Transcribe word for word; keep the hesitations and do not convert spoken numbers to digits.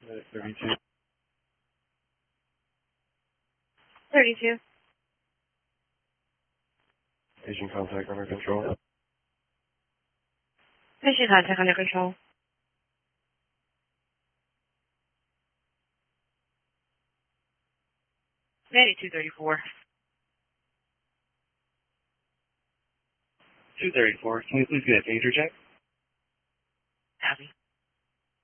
thirty-two. thirty-two. Agent contact under control. Patient contact under control. ninety-two thirty-four. two thirty-four. Can you please get a pager check? Copy.